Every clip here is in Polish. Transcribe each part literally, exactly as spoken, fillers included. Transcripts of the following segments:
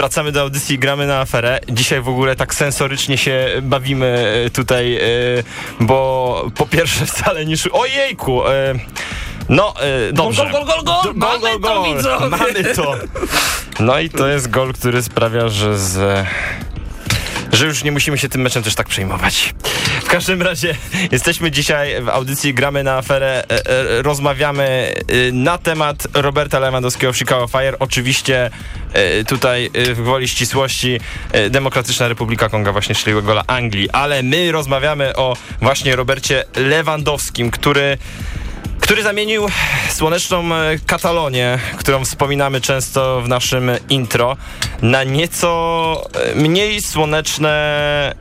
wracamy do audycji Gramy na aferę. Dzisiaj w ogóle tak sensorycznie się bawimy tutaj, bo po pierwsze wcale nie... Ojejku! No, dobrze. Gol, gol, gol, gol! Mamy gol, gol, to, widzowie! Mamy to! No i to jest gol, który sprawia, że z... że już nie musimy się tym meczem też tak przejmować. W każdym razie jesteśmy dzisiaj w audycji Gramy na aferę, e, e, rozmawiamy e, na temat Roberta Lewandowskiego w Chicago Fire. Oczywiście e, tutaj e, w gwoli ścisłości e, Demokratyczna Republika Konga właśnie strzeliła gola Anglii, ale my rozmawiamy o właśnie Robercie Lewandowskim, który który zamienił słoneczną Katalonię, którą wspominamy często w naszym intro, na nieco mniej słoneczne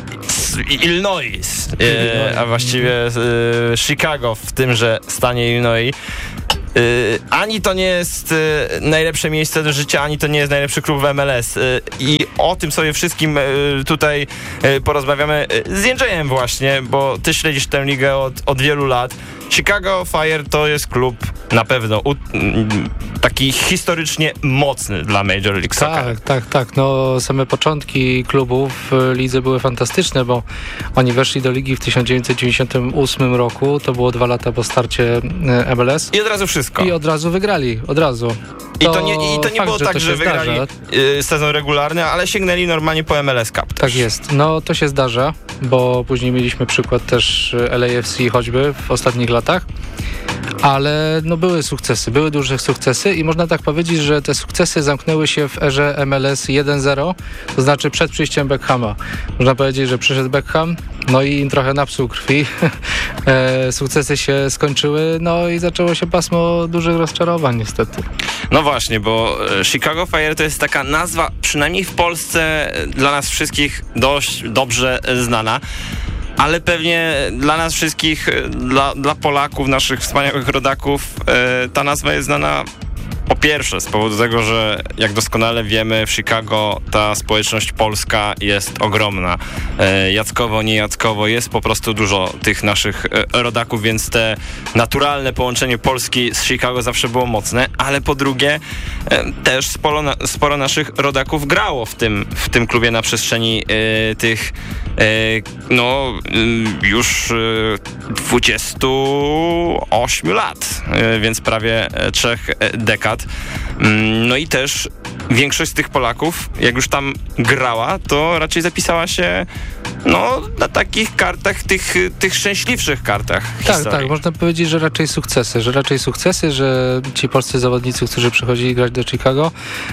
Illinois, e, a właściwie e, Chicago w tymże stanie Illinois. Yy, ani to nie jest yy, najlepsze miejsce do życia, ani to nie jest najlepszy klub w M L S. Yy, I o tym sobie wszystkim yy, tutaj yy, porozmawiamy yy, z Jędrzejem właśnie, bo ty śledzisz tę ligę od, od wielu lat. Chicago Fire to jest klub na pewno u, taki historycznie mocny dla Major League Soccer. Tak, tak, tak. No same początki klubów w lidze były fantastyczne, bo oni weszli do ligi w tysiąc dziewięćset dziewięćdziesiątym ósmym roku. To było dwa lata po starcie M L S. I od razu wszystko. I od razu wygrali, od razu. I to, to nie, i to nie fakt, było tak, że, że wygrali y, sezon regularny, ale sięgnęli normalnie po M L S Cup też. Tak jest. No to się zdarza, bo później mieliśmy przykład też L A F C choćby w ostatnich latach. Ale no były sukcesy, były duże sukcesy i można tak powiedzieć, że te sukcesy zamknęły się w erze M L S jeden zero, to znaczy przed przyjściem Beckhama. Można powiedzieć, że przyszedł Beckham, no i im trochę napsuł krwi, e, sukcesy się skończyły, no i zaczęło się pasmo dużych rozczarowań niestety. No właśnie, bo Chicago Fire to jest taka nazwa, przynajmniej w Polsce dla nas wszystkich dość dobrze znana. Ale pewnie dla nas wszystkich, dla, dla Polaków, naszych wspaniałych rodaków, e, ta nazwa jest znana po pierwsze z powodu tego, że jak doskonale wiemy, w Chicago ta społeczność polska jest ogromna. E, Jackowo, nie Jackowo, jest po prostu dużo tych naszych e, rodaków, więc te naturalne połączenie Polski z Chicago zawsze było mocne, ale po drugie e, też sporo, na, sporo naszych rodaków grało w tym, w tym klubie na przestrzeni e, tych e, no e, już e, dwudziestu ośmiu lat, e, więc prawie e, trzech e, dekad. No i też większość z tych Polaków, jak już tam grała, to raczej zapisała się no na takich kartach, tych, tych szczęśliwszych kartach Tak, historii. tak, można powiedzieć, że raczej sukcesy, że raczej sukcesy, że ci polscy zawodnicy, którzy przychodzili grać do Chicago,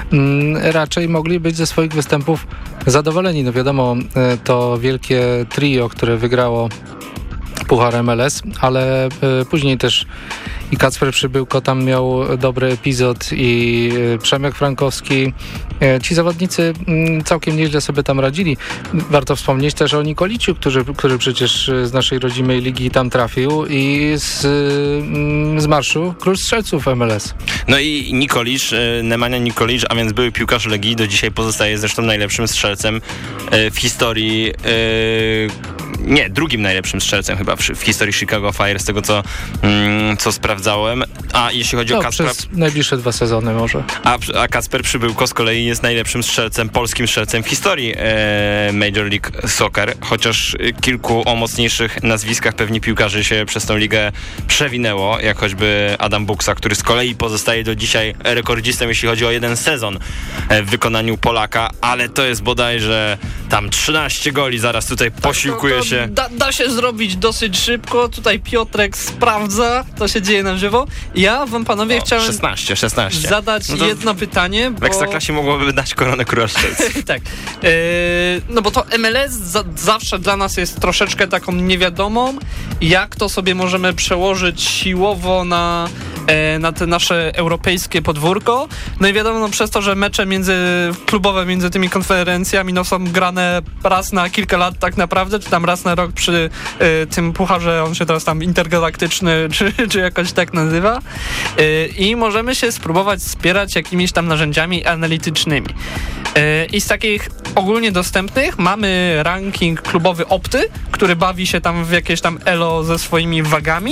mm, raczej mogli być ze swoich występów zadowoleni. No wiadomo, to wielkie trio, które wygrało Puchar M L S, ale y, później też i Kacper Przybyłko tam miał dobry epizod i y, Przemek Frankowski. Y, ci zawodnicy y, całkiem nieźle sobie tam radzili. Warto wspomnieć też o Nikoliciu, który, który przecież z naszej rodzimej ligi tam trafił i z, y, z marszu Król Strzelców M L S. No i Nikolicz, y, Nemanja Nikolicz, a więc były piłkarz Legii, do dzisiaj pozostaje zresztą najlepszym strzelcem y, w historii y, nie, drugim najlepszym strzelcem chyba w, w historii Chicago Fire, z tego co, mm, co sprawdzałem. A jeśli chodzi no, o Kacpra... przez najbliższe dwa sezony może. A, a Kacper Przybyłko z kolei jest najlepszym strzelcem, polskim strzelcem w historii e, Major League Soccer, chociaż kilku o mocniejszych nazwiskach pewnie piłkarzy się przez tą ligę przewinęło, jak choćby Adam Buksa, który z kolei pozostaje do dzisiaj rekordzistą, jeśli chodzi o jeden sezon w wykonaniu Polaka, ale to jest bodajże tam trzynaście goli, zaraz tutaj tak, posiłkuje to, to się. Da, da się zrobić dosyć szybko, tutaj Piotrek sprawdza, to się dzieje na żywo. Ja wam panowie no, chciałem szesnaście, szesnaście. zadać no jedno pytanie, bo... W Ekstraklasie mogłoby dać koronę króla strzelców. Tak, yy, no bo to M L S za, zawsze dla nas jest troszeczkę taką niewiadomą, jak to sobie możemy przełożyć siłowo na, e, na te nasze europejskie podwórko. No i wiadomo, no, przez to, że mecze między, klubowe między tymi konferencjami no, są grane raz na kilka lat tak naprawdę, czy tam raz na rok przy e, tym pucharze, on się teraz tam intergalaktyczny, czy, czy jakoś tak nazywa. E, I możemy się spróbować wspierać jakimiś tam narzędziami analitycznymi. E, I z takich ogólnie dostępnych mamy ranking klubowy Opty, który bawi się tam w jakieś tam elo ze swoimi wagami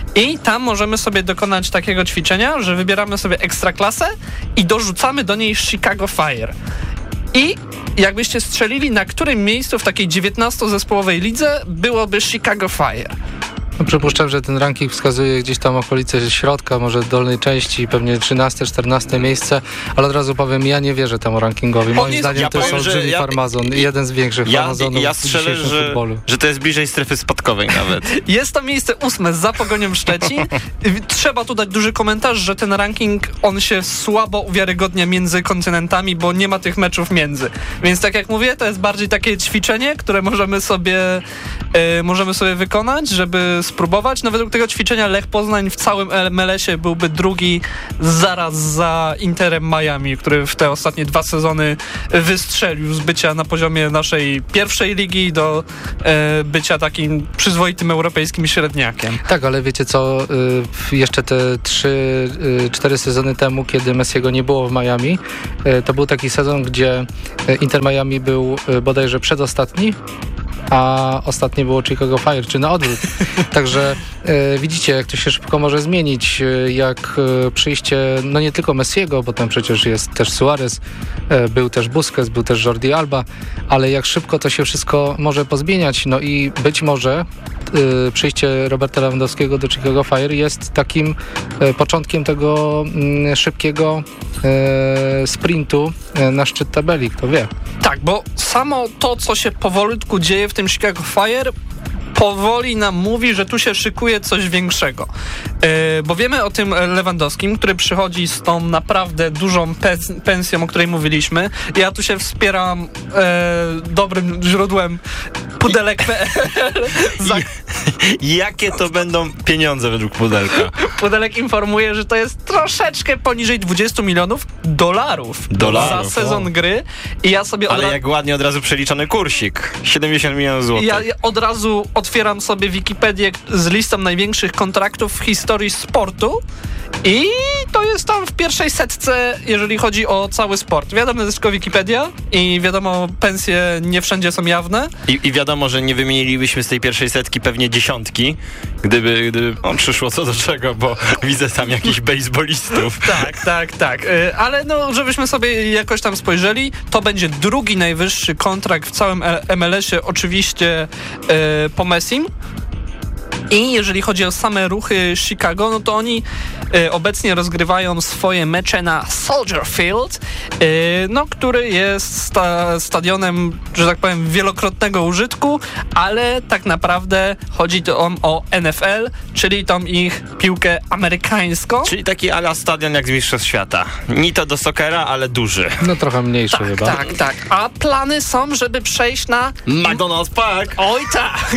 i tam możemy sobie dokonać takiego ćwiczenia, że wybieramy sobie ekstraklasę i dorzucamy do niej Chicago Fire. I jakbyście strzelili, na którym miejscu w takiej dziewiętnastozespołowej lidze byłoby Chicago Fire? No, przypuszczam, że ten ranking wskazuje gdzieś tam okolice środka, może dolnej części, pewnie trzynaste, czternaste miejsce, ale od razu powiem, ja nie wierzę temu rankingowi. Moim jest, zdaniem ja to jest powiem, olbrzymi ja, farmazon, jeden z większych ja, farmazonów ja w strzelę, dzisiejszym że, futbolu. że to jest bliżej strefy spadkowej nawet. Jest to miejsce ósme za Pogonią Szczecin. Trzeba tu dać duży komentarz, że ten ranking, on się słabo uwiarygodnia między kontynentami, bo nie ma tych meczów między. Więc tak jak mówię, to jest bardziej takie ćwiczenie, które możemy sobie, e, możemy sobie wykonać, żeby spróbować. No według tego ćwiczenia Lech Poznań w całym M L S-ie byłby drugi zaraz za Interem Miami, który w te ostatnie dwa sezony wystrzelił z bycia na poziomie naszej pierwszej ligi do e, bycia takim przyzwoitym europejskim średniakiem. Tak, ale wiecie co, y, jeszcze te trzy, y, cztery sezony temu, kiedy Messiego nie było w Miami, y, to był taki sezon, gdzie Inter Miami był y, bodajże przedostatni, a ostatnie było Chicago Fire, czy na odwrót. Także e, widzicie, jak to się szybko może zmienić, e, jak e, przyjście, no nie tylko Messiego, bo tam przecież jest też Suarez, e, był też Busquets, był też Jordi Alba, ale jak szybko to się wszystko może pozmieniać, no i być może e, przyjście Roberta Lewandowskiego do Chicago Fire jest takim e, początkiem tego m, szybkiego e, sprintu e, na szczyt tabeli, kto wie. Tak, bo samo to, co się powolutku dzieje w tym Chicago Fire, powoli nam mówi, że tu się szykuje coś większego. Yy, bo wiemy o tym Lewandowskim, który przychodzi z tą naprawdę dużą pens- pensją, o której mówiliśmy. Ja tu się wspieram e, dobrym źródłem pudelek kropka pe el. Za... Jakie to będą pieniądze według Pudelka? Pudelek informuje, że to jest troszeczkę poniżej dwadzieścia milionów dolarów, dolarów za sezon o. gry. I ja sobie Ale od ra- jak ładnie od razu przeliczony kursik. siedemdziesiąt milionów złotych. Ja od razu otwieram sobie Wikipedię z listą największych kontraktów w historii sportu i to jest tam w pierwszej setce, jeżeli chodzi o cały sport. Wiadomo, to jest tylko Wikipedia i wiadomo, pensje nie wszędzie są jawne. I, I wiadomo, że nie wymienilibyśmy z tej pierwszej setki pewnie dziesiątki, gdyby, gdyby no, przyszło co do czego, bo widzę tam jakichś bejsbolistów. Tak, tak, tak. Ale no, żebyśmy sobie jakoś tam spojrzeli, to będzie drugi najwyższy kontrakt w całym M L S-ie, oczywiście e, po Messim. I jeżeli chodzi o same ruchy Chicago, no to oni y, obecnie rozgrywają swoje mecze na Soldier Field, y, no, który jest sta- stadionem, że tak powiem, wielokrotnego użytku, ale tak naprawdę chodzi to o, o N F L, czyli tą ich piłkę amerykańską. Czyli taki ala stadion jak z Mistrzostw Świata. Nie to do sokera, ale duży. No trochę mniejszy Tak, chyba. tak, tak. A plany są, żeby przejść na... McDonald's Park! Oj tak!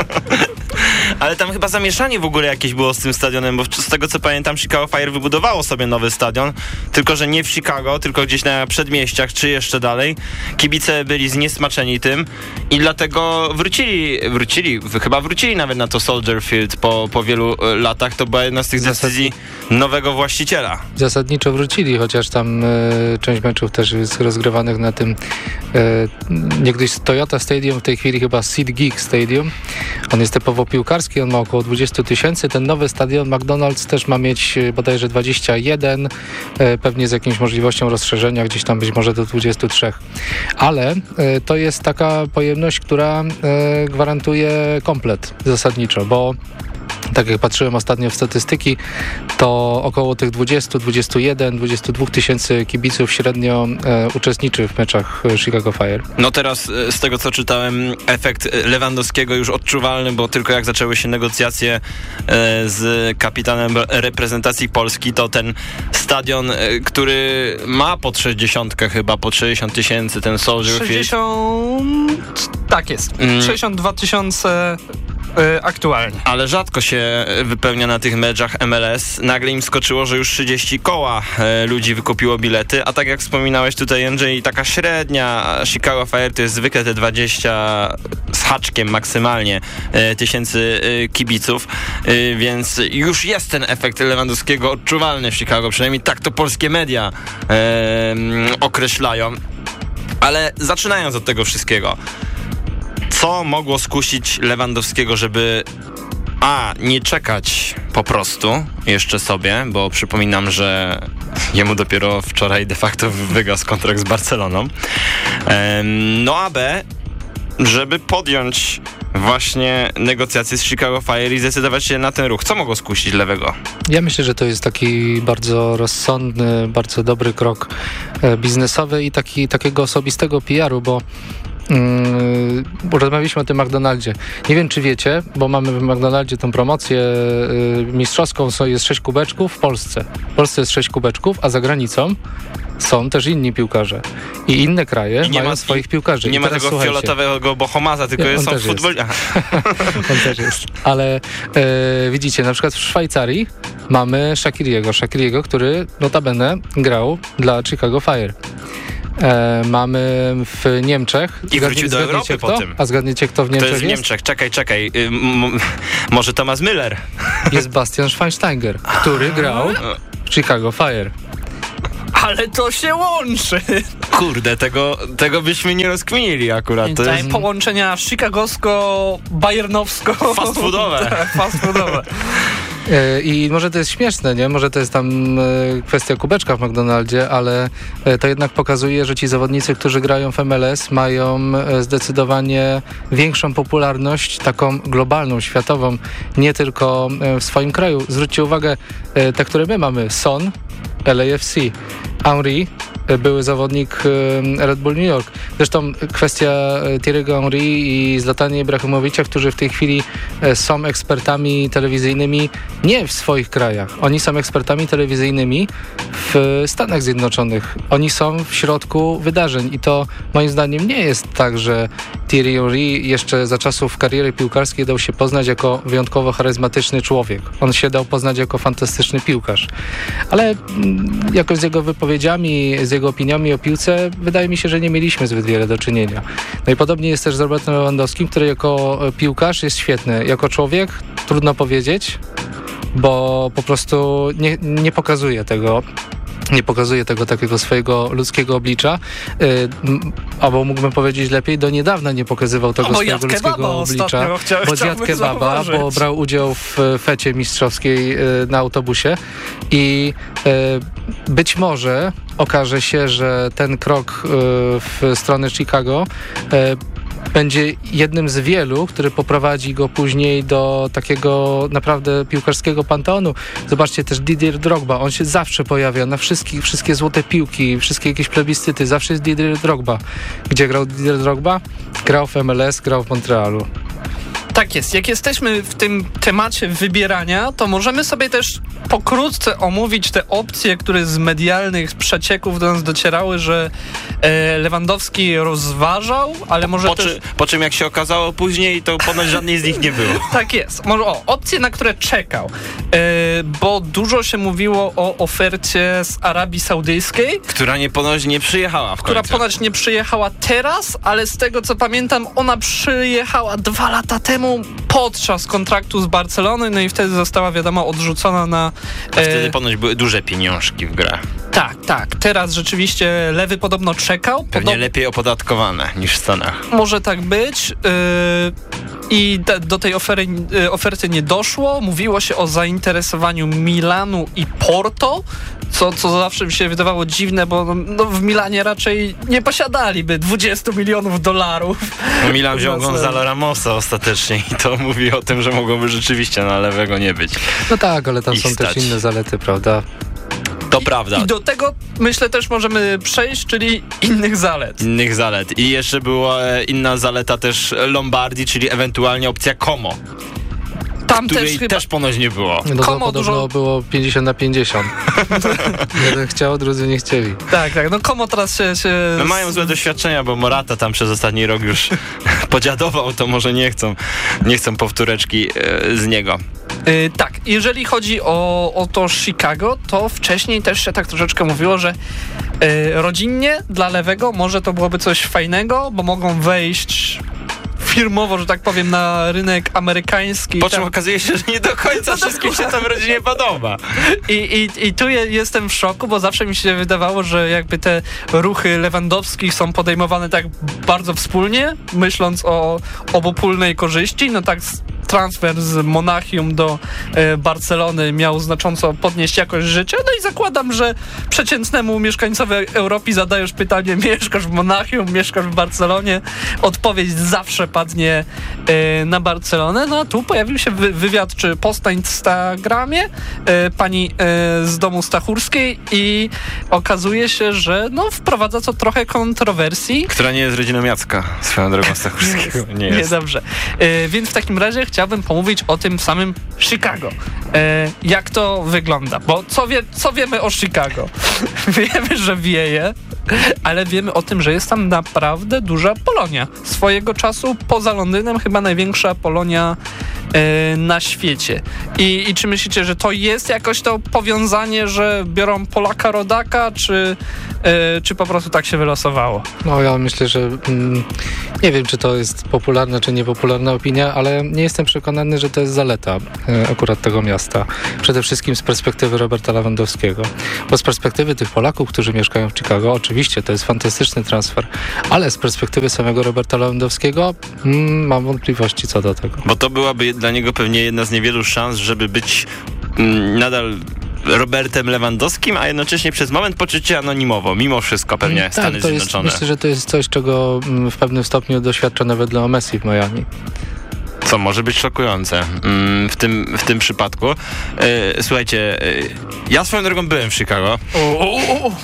Ale tam chyba zamieszanie w ogóle jakieś było z tym stadionem, bo z tego co pamiętam Chicago Fire wybudowało sobie nowy stadion, tylko że nie w Chicago, tylko gdzieś na przedmieściach, czy jeszcze dalej. Kibice byli zniesmaczeni tym i dlatego wrócili, wrócili, chyba wrócili nawet na to Soldier Field po, po wielu latach. To była jedna z tych decyzji nowego właściciela. Zasadniczo wrócili, chociaż tam e, część meczów też jest rozgrywanych na tym e, niegdyś Toyota Stadium, w tej chwili chyba SeatGeek Stadium. On jest typowo piłkarski, on ma około dwadzieścia tysięcy. Ten nowy stadion McDonald's też ma mieć bodajże dwadzieścia jeden, e, pewnie z jakąś możliwością rozszerzenia, gdzieś tam być może do dwudziestu trzech. Ale e, to jest taka pojemność, która e, gwarantuje komplet zasadniczo, bo tak jak patrzyłem ostatnio w statystyki, to około tych dwudziestu, dwudziestu jeden, dwudziestu dwóch tysięcy kibiców średnio e, uczestniczy w meczach Chicago Fire. No teraz z tego co czytałem, efekt Lewandowskiego już odczuwalny, bo tylko jak zaczęły się negocjacje e, z kapitanem reprezentacji Polski, to ten stadion, e, który ma pod sześćdziesiątkę chyba, pod sześćdziesiąt tysięcy, ten Soldier Field. sześćdziesiąt... Tak jest. Mm. sześćdziesiąt dwa tysiące y, aktualnie. Ale rzadko się wypełnia na tych meczach M L S. Nagle im skoczyło, że już trzydzieści koła e, ludzi wykupiło bilety, a tak jak wspominałeś tutaj, Andrzej, taka średnia Chicago Fire to jest zwykle te dwadzieścia z haczkiem maksymalnie e, tysięcy e, kibiców, e, więc już jest ten efekt Lewandowskiego odczuwalny w Chicago, przynajmniej tak to polskie media e, określają. Ale zaczynając od tego wszystkiego, co mogło skusić Lewandowskiego, żeby a, nie czekać po prostu jeszcze sobie, bo przypominam, że Jemu dopiero wczoraj de facto wygasł kontrakt z Barceloną. No a B, żeby podjąć właśnie negocjacje z Chicago Fire i zdecydować się na ten ruch. Co mogło skusić lewego? Ja myślę, że to jest taki bardzo rozsądny, bardzo dobry krok biznesowy i taki, takiego osobistego P R u, bo Mm, rozmawialiśmy o tym McDonaldzie. Nie wiem, czy wiecie, bo mamy w McDonaldzie tą promocję y, mistrzowską, so jest sześć kubeczków w Polsce. W Polsce jest sześć kubeczków, a za granicą są też inni piłkarze. I inne kraje I mają ma, swoich piłkarzy. I nie I ma tego fioletowego bohomaza, tylko ja, są futbol... On też jest. Ale e, widzicie, na przykład w Szwajcarii mamy Shaqiriego. Shaqiriego, który notabene grał dla Chicago Fire. E, mamy w Niemczech. I wrócił do Europy kto? po tym. A zgadniecie, kto w Niemczech jest? To jest w Niemczech. Czekaj, czekaj. Y, m- może Thomas Müller? Jest Bastian Schweinsteiger, który grał w Chicago Fire. Ale to się łączy. Kurde, tego, tego byśmy nie rozkminili akurat. To jest... połączenia chicagowsko-bayernowsko... Fast foodowe. Tak, fast foodowe. I może to jest śmieszne, nie? Może to jest tam kwestia kubeczka w McDonaldzie, ale to jednak pokazuje, że ci zawodnicy, którzy grają w M L S, mają zdecydowanie większą popularność, taką globalną, światową, nie tylko w swoim kraju. Zwróćcie uwagę, te, które my mamy, Son, L A F C, Henry, były zawodnik Red Bull New York. Zresztą kwestia Thierry'ego Henry i Zlatana Ibrahimowicza, którzy w tej chwili są ekspertami telewizyjnymi nie w swoich krajach. Oni są ekspertami telewizyjnymi w Stanach Zjednoczonych. Oni są w środku wydarzeń i to moim zdaniem nie jest tak, że Thierry Henry jeszcze za czasów kariery piłkarskiej dał się poznać jako wyjątkowo charyzmatyczny człowiek. On się dał poznać jako fantastyczny piłkarz. Ale jakoś z jego wypowiedziami, z jego opiniami o piłce, wydaje mi się, że nie mieliśmy zbyt wiele do czynienia. No i podobnie jest też z Robertem Lewandowskim, który jako piłkarz jest świetny. Jako człowiek trudno powiedzieć, bo po prostu nie, nie pokazuje tego nie pokazuje tego takiego swojego ludzkiego oblicza, yy, albo mógłbym powiedzieć lepiej, do niedawna nie pokazywał tego o, swojego ludzkiego oblicza, chcia, bo zjadł kebaba, bo brał udział w fecie mistrzowskiej yy, na autobusie i yy, być może okaże się, że ten krok yy, w stronę Chicago yy, będzie jednym z wielu, który poprowadzi go później do takiego naprawdę piłkarskiego panteonu. Zobaczcie też Didier Drogba, on się zawsze pojawia na wszystkich, wszystkie złote piłki, wszystkie jakieś plebiscyty, zawsze jest Didier Drogba. Gdzie grał Didier Drogba? Grał w M L S, grał w Montrealu. Tak jest. Jak jesteśmy w tym temacie wybierania, to możemy sobie też pokrótce omówić te opcje, które z medialnych przecieków do nas docierały, że e, Lewandowski rozważał, ale może po, też... czy, po czym jak się okazało później, to ponoć żadnej z nich nie było. Tak jest. Może o, opcje, na które czekał. E, bo dużo się mówiło o ofercie z Arabii Saudyjskiej. Która nie ponoć nie przyjechała w Która końcu. ponoć nie przyjechała teraz, ale z tego co pamiętam, ona przyjechała dwa lata temu podczas kontraktu z Barcelony, no i wtedy została, wiadomo, odrzucona na... A wtedy e... ponoć były duże pieniążki w grę. Tak, tak. Teraz rzeczywiście Lewy podobno czekał. Pewnie Podob... lepiej opodatkowane niż w Stanach. Może tak być. Yy... I te, do tej ofery, y, oferty nie doszło. Mówiło się o zainteresowaniu Milanu i Porto, co, co zawsze mi się wydawało dziwne, bo no, w Milanie raczej nie posiadaliby dwadzieścia milionów dolarów. No, Milan wziął Gonzalo Ramosa ostatecznie i to mówi o tym, że mogłoby rzeczywiście na lewego nie być. No tak, ale tam I są stać. też inne zalety, prawda? To prawda. I do tego myślę też możemy przejść, czyli innych zalet. Innych zalet. I jeszcze była inna zaleta też Lombardii, czyli ewentualnie opcja Como. Tam której też, chyba... też ponoć nie było. No to podobno dużo... było pięćdziesiąt na pięćdziesiąt. Jeden chciał, drudzy nie chcieli. Tak, tak. No Como teraz się... się... No mają złe doświadczenia, bo Morata tam przez ostatni rok już podziadował, to może nie chcą, nie chcą powtóreczki e, z niego. Yy, tak, jeżeli chodzi o, o to Chicago, to wcześniej też się tak troszeczkę mówiło, że yy, rodzinnie dla lewego może to byłoby coś fajnego, bo mogą wejść firmowo, że tak powiem, na rynek amerykański. Po czym tam... okazuje się, że nie do końca wszystkim się tam rodzinie podoba. I, i, i tu je, jestem w szoku, bo zawsze mi się wydawało, że jakby te ruchy Lewandowskich są podejmowane tak bardzo wspólnie, myśląc o obopólnej korzyści. No tak transfer z Monachium do e, Barcelony miał znacząco podnieść jakość życia, no i zakładam, że przeciętnemu mieszkańcowi Europy zadajesz pytanie, mieszkasz w Monachium, mieszkasz w Barcelonie, odpowiedź zawsze padnie e, na Barcelonę. No a tu pojawił się wy, wywiad czy post na Instagramie e, pani e, z domu Stachurskiej i okazuje się, że no, wprowadza to trochę kontrowersji. Która nie jest rodziną Jacka, swoją drogą Stachurskiego. Nie jest. Nie, dobrze. E, więc w takim razie chciałbym pomówić o tym samym Chicago. E, jak to wygląda? Bo co, wie, co wiemy o Chicago? Wiemy, że wieje, ale wiemy o tym, że jest tam naprawdę duża Polonia. Swojego czasu poza Londynem chyba największa Polonia e, na świecie. I, I czy myślicie, że to jest jakoś to powiązanie, że biorą Polaka rodaka, czy, e, czy po prostu tak się wylosowało? No ja myślę, że mm, nie wiem, czy to jest popularna, czy niepopularna opinia, ale nie jestem przekonany, że to jest zaleta e, akurat tego miasta. Przede wszystkim z perspektywy Roberta Lewandowskiego. Bo z perspektywy tych Polaków, którzy mieszkają w Chicago, oczywiście to jest fantastyczny transfer, ale z perspektywy samego Roberta Lewandowskiego mm, mam wątpliwości co do tego. Bo to byłaby dla niego pewnie jedna z niewielu szans, żeby być mm, nadal Robertem Lewandowskim, a jednocześnie przez moment poczuć się anonimowo, mimo wszystko pewnie tak, Stany to Zjednoczone. Jest, myślę, że to jest coś, czego w pewnym stopniu doświadcza nawet Leo Messi w Miami. Co może być szokujące mm, w tym, w tym przypadku. Yy, słuchajcie, yy, ja swoją drogą byłem w Chicago. O, o, o.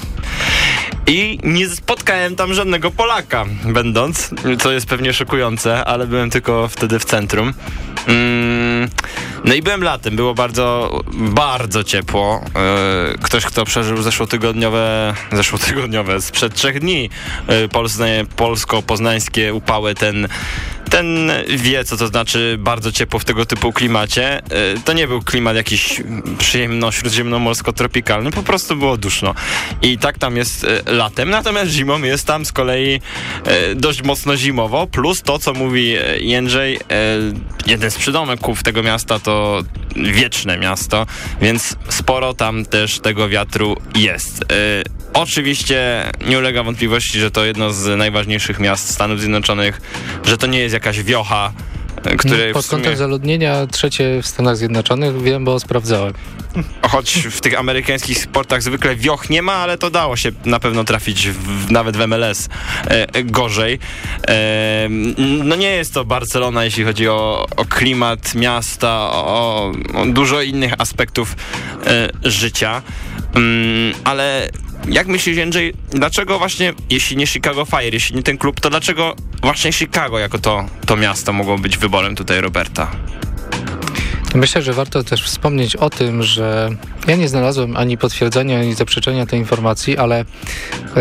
I nie spotkałem tam żadnego Polaka, będąc, co jest pewnie szokujące, ale byłem tylko wtedy w centrum. Mm, no i byłem latem, było bardzo, bardzo ciepło. Yy, ktoś, kto przeżył zeszłotygodniowe, zeszłotygodniowe, sprzed trzech dni yy, polskie, polsko-poznańskie upały, ten Ten wie, co to znaczy bardzo ciepło w tego typu klimacie. To nie był klimat jakiś przyjemno-śródziemnomorsko-tropikalny, po prostu było duszno. I tak tam jest latem, natomiast zimą jest tam z kolei dość mocno zimowo, plus to, co mówi Jędrzej, jeden z przydomków tego miasta to wieczne miasto, więc sporo tam też tego wiatru jest. Oczywiście nie ulega wątpliwości, że to jedno z najważniejszych miast Stanów Zjednoczonych, że to nie jest jakaś wiocha, której pod w sumie... kątem zaludnienia trzecie w Stanach Zjednoczonych, wiem, bo sprawdzałem. Choć w tych amerykańskich sportach zwykle wioch nie ma, ale to dało się na pewno trafić w, nawet w M L S e, gorzej. E, no nie jest to Barcelona, jeśli chodzi o, o klimat miasta, o, o dużo innych aspektów e, życia, um, ale jak myślisz, Jędrzej, dlaczego właśnie, jeśli nie Chicago Fire, jeśli nie ten klub, to dlaczego właśnie Chicago jako to, to miasto mogło być wyborem tutaj Roberta? Myślę, że warto też wspomnieć o tym, że ja nie znalazłem ani potwierdzenia, ani zaprzeczenia tej informacji, ale yy,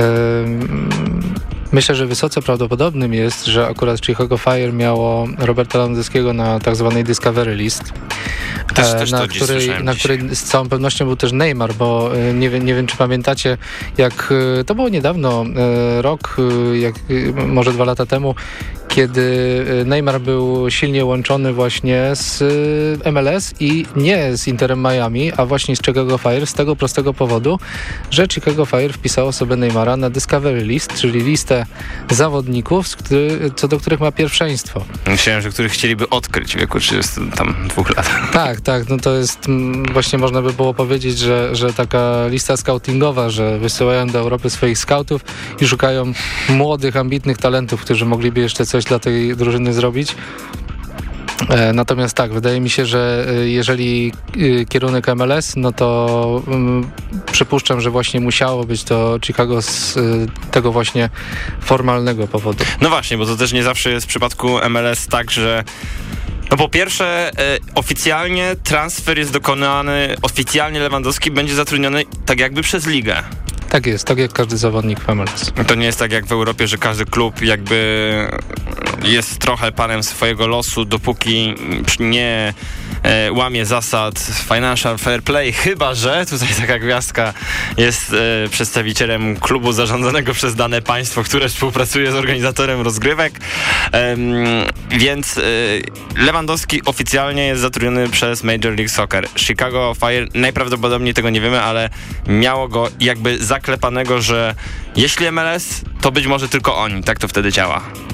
myślę, że wysoce prawdopodobnym jest, że akurat Chicago Fire miało Roberta Lewandowskiego na tak zwanej Discovery List, też, też na, której, na której z całą pewnością był też Neymar, bo nie wiem, nie wiem czy pamiętacie, jak to było niedawno, rok, jak, może dwa lata temu, kiedy Neymar był silnie łączony właśnie z M L S i nie z Interem Miami, a właśnie z Chicago Fire, z tego prostego powodu, że Chicago Fire wpisało sobie Neymara na Discovery List, czyli listę zawodników, co do których ma pierwszeństwo. Myślałem, że których chcieliby odkryć w wieku trzydziestu dwóch lat. Tak, tak, no to jest właśnie można by było powiedzieć, że, że taka lista scoutingowa, że wysyłają do Europy swoich scoutów i szukają młodych, ambitnych talentów, którzy mogliby jeszcze coś dla tej drużyny zrobić. Natomiast tak, wydaje mi się, że jeżeli kierunek M L S, no to um, przypuszczam, że właśnie musiało być to Chicago z y, tego właśnie formalnego powodu. No właśnie, bo to też nie zawsze jest w przypadku M L S tak, że no po pierwsze, e, oficjalnie transfer jest dokonany, oficjalnie Lewandowski będzie zatrudniony tak jakby przez ligę. Tak jest, tak jak każdy zawodnik w M L S. To nie jest tak jak w Europie, że każdy klub jakby jest trochę panem swojego losu, dopóki nie e, łamie zasad financial fair play, chyba że, tutaj taka gwiazdka, jest e, przedstawicielem klubu zarządzanego przez dane państwo, które współpracuje z organizatorem rozgrywek, e, więc e, Lewandowski oficjalnie jest zatrudniony przez Major League Soccer. Chicago Fire najprawdopodobniej tego nie wiemy, ale miało go jakby zaklepanego, że jeśli M L S, to być może tylko oni. Tak to wtedy działa.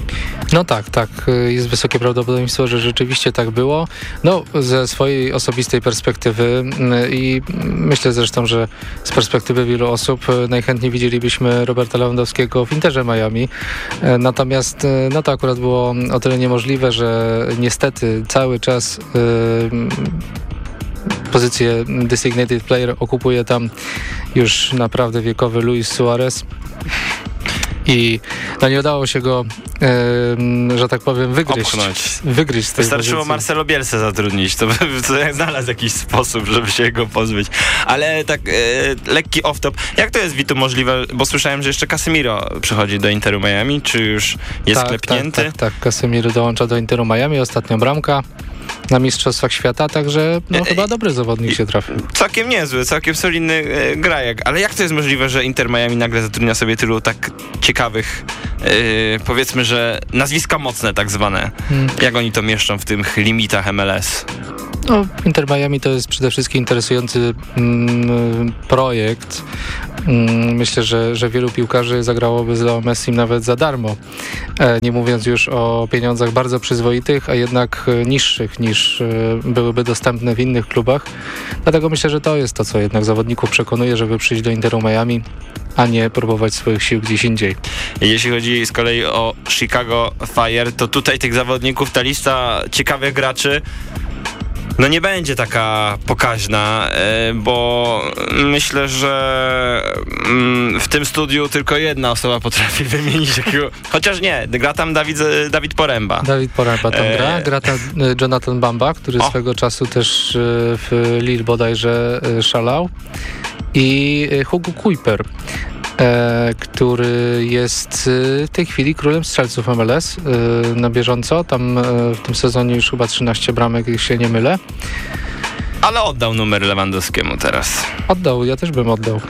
No tak, tak. Jest wysokie prawdopodobieństwo, że rzeczywiście tak było. No, ze swojej osobistej perspektywy i myślę zresztą, że z perspektywy wielu osób najchętniej widzielibyśmy Roberta Lewandowskiego w Interze Miami. Natomiast no to akurat było o tyle niemożliwe, że niestety cały czas pozycję designated player okupuje tam już naprawdę wiekowy Luis Suarez. I no nie udało się go, e, że tak powiem, wygryźć. wygryźć z tej Wystarczyło pozycji. Marcelo Bielsę zatrudnić, to by to znalazł jakiś sposób, żeby się go pozbyć. Ale tak e, lekki off-top. Jak to jest, Witu, możliwe? Bo słyszałem, że jeszcze Casemiro przychodzi do Interu Miami, czy już jest tak, klepnięty? Tak, tak, tak. Casemiro dołącza do Interu Miami, ostatnia bramka na Mistrzostwach Świata, także no, chyba dobry zawodnik się trafił. Całkiem niezły, całkiem solidny e, grajek, ale jak to jest możliwe, że Inter Miami nagle zatrudnia sobie tylu tak ciekawych, e, powiedzmy, że nazwiska mocne tak zwane. Hmm. Jak oni to mieszczą w tych limitach M L S? No, Inter Miami to jest przede wszystkim interesujący mm, projekt. Mm, myślę, że, że wielu piłkarzy zagrałoby z Leo Messim nawet za darmo. E, nie mówiąc już o pieniądzach bardzo przyzwoitych, a jednak niższych niż e, byłyby dostępne w innych klubach. Dlatego myślę, że to jest to, co jednak zawodników przekonuje, żeby przyjść do Interu Miami, a nie próbować swoich sił gdzieś indziej. Jeśli chodzi z kolei o Chicago Fire, to tutaj tych zawodników, ta lista ciekawych graczy no nie będzie taka pokaźna, bo myślę, że w tym studiu tylko jedna osoba potrafi wymienić takiego, chociaż nie, gra tam Dawid, Dawid Poręba. Dawid Poręba tam gra, gra tam Jonathan Bamba, który o. swego czasu też w Lille bodajże szalał, i Hugo Kuiper, E, który jest w tej chwili królem strzelców M L S e, na bieżąco. Tam e, w tym sezonie już chyba trzynaście bramek, jeśli się nie mylę. Ale oddał numer Lewandowskiemu teraz. Oddał, ja też bym oddał.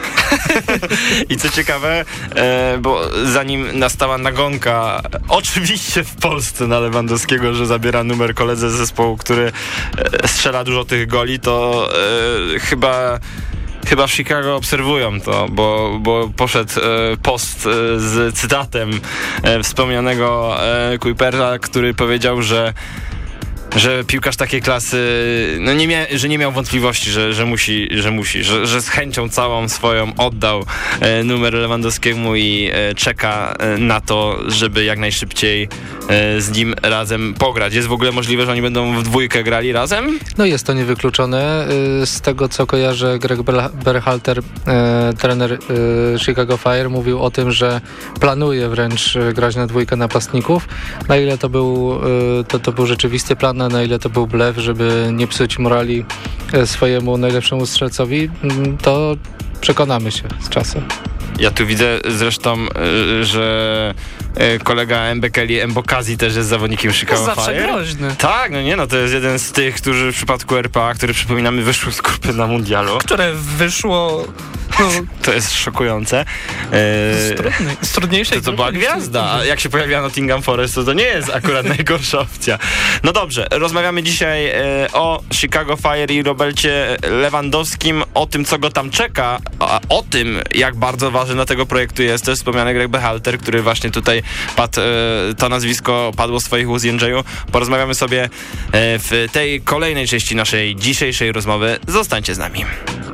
I co ciekawe, e, bo zanim nastała nagonka, oczywiście w Polsce na Lewandowskiego, że zabiera numer koledze z zespołu, który e, strzela dużo tych goli, to e, chyba... Chyba w Chicago obserwują to, bo, bo poszedł e, post e, z cytatem e, wspomnianego e, Kuipera, który powiedział, że że piłkarz takiej klasy, no nie mia- że nie miał wątpliwości, że, że musi, że musi, że, że z chęcią całą swoją oddał e, numer Lewandowskiemu i e, czeka e, na to, żeby jak najszybciej e, z nim razem pograć. Jest w ogóle możliwe, że oni będą w dwójkę grali razem? No jest to niewykluczone. Z tego, co kojarzę, Greg Berhalter, e, trener e, Chicago Fire, mówił o tym, że planuje wręcz grać na dwójkę napastników. Na ile to był, e, to, to był rzeczywisty plan, na ile to był blef, żeby nie psuć morali swojemu najlepszemu strzelcowi, to przekonamy się z czasem. Ja tu widzę zresztą, że kolega Mbekeli Mbokazi też jest zawodnikiem Chicago Fire. Zawsze groźny. Tak, no nie, no to jest jeden z tych, którzy w przypadku R P A, który przypominamy, wyszły z grupy na mundialu. Które wyszło... No, to jest szokujące. Z, trudnej, z trudniejszej to, to była gwiazda, a jak się pojawia Nottingham Forest, to to nie jest akurat najgorsza opcja. No dobrze, rozmawiamy dzisiaj e, o Chicago Fire i Robercie Lewandowskim, o tym, co go tam czeka, a o tym, jak bardzo ważny dla tego projektu jest też wspomniany Greg Berhalter, który właśnie tutaj padł, e, to nazwisko padło z swoich ust Jędrzeju. Porozmawiamy sobie e, w tej kolejnej części naszej dzisiejszej rozmowy. Zostańcie z nami.